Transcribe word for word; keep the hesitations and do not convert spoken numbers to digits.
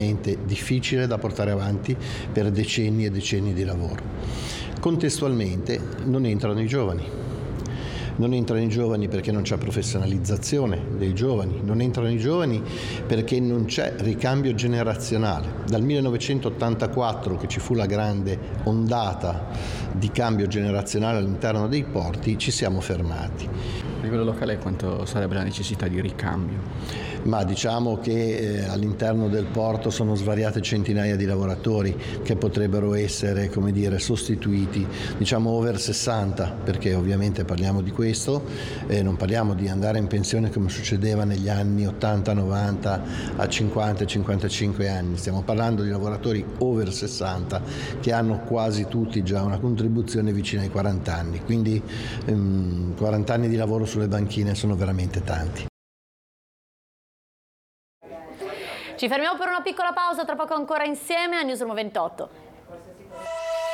difficile da portare avanti per decenni e decenni di lavoro. Contestualmente non entrano i giovani. Non entrano i giovani perché non c'è professionalizzazione dei giovani, non entrano i giovani perché non c'è ricambio generazionale. Dal millenovecentottantaquattro, che ci fu la grande ondata di cambio generazionale all'interno dei porti, ci siamo fermati. A livello locale quanto sarebbe la necessità di ricambio? Ma diciamo che eh, all'interno del porto sono svariate centinaia di lavoratori che potrebbero essere, come dire, sostituiti, diciamo over sessanta, perché ovviamente parliamo di questo, eh, non parliamo di andare in pensione come succedeva negli anni ottanta novanta a cinquanta cinquantacinque anni, stiamo parlando di lavoratori over sessanta che hanno quasi tutti già una contribuzione vicina ai quaranta anni, quindi ehm, quaranta anni di lavoro sulle banchine sono veramente tanti. Ci fermiamo per una piccola pausa, tra poco ancora insieme a Newsroom ventotto.